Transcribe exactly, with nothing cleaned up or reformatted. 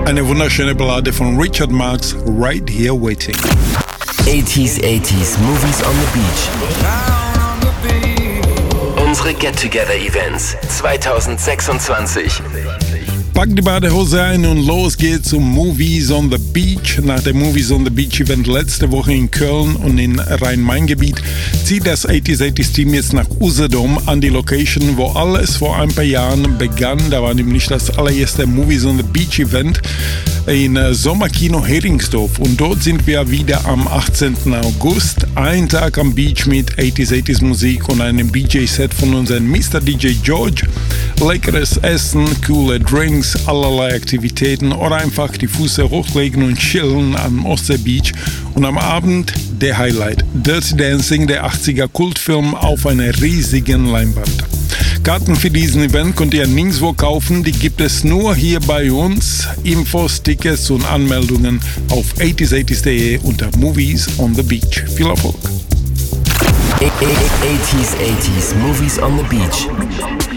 Eine wunderschöne Ballade von Richard Marx, Right Here Waiting. eighties, eighties, Movies on the Beach. Unsere Get-Together-Events zwanzig sechsundzwanzig. Pack die Badehose ein und los geht's zum Movies on the Beach. Nach dem Movies on the Beach Event letzte Woche in Köln und in Rhein-Main-Gebiet zieht das eighties eighties Team jetzt nach Usedom an die Location, wo alles vor ein paar Jahren begann. Da war nämlich das allererste Movies on the Beach Event in Sommerkino Heringsdorf, und dort sind wir wieder am achtzehnten August. Ein Tag am Beach mit eighties eighties Musik und einem D J-Set von unserem Mister D J George. Leckeres Essen, coole Drinks, allerlei Aktivitäten oder einfach die Füße hochlegen und chillen am Ostsee Beach. Und am Abend der Highlight, Dirty Dancing, der achtziger Kultfilm auf einer riesigen Leinwand. Karten für diesen Event könnt ihr nirgendwo kaufen, die gibt es nur hier bei uns. Infos, Tickets und Anmeldungen auf eighties eighties punkt de unter Movies on the Beach. Viel Erfolg! eighties eighties, Movies on the Beach.